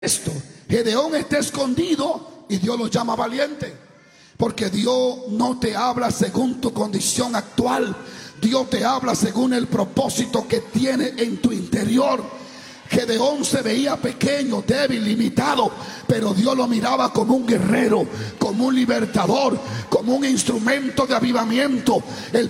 esto. Gedeón está escondido y Dios lo llama valiente, porque Dios no te habla según tu condición actual. Dios te habla según el propósito que tiene en tu interior. Gedeón se veía pequeño, débil, limitado, pero Dios lo miraba como un guerrero, como un libertador, como un instrumento de avivamiento. El